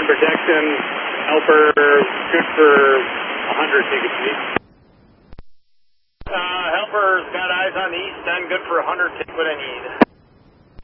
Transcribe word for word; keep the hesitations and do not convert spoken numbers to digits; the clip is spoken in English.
Stand protection. Helper, good for one hundred tickets each. Uh, helper's got eyes on the east end, good for one hundred tickets what I need.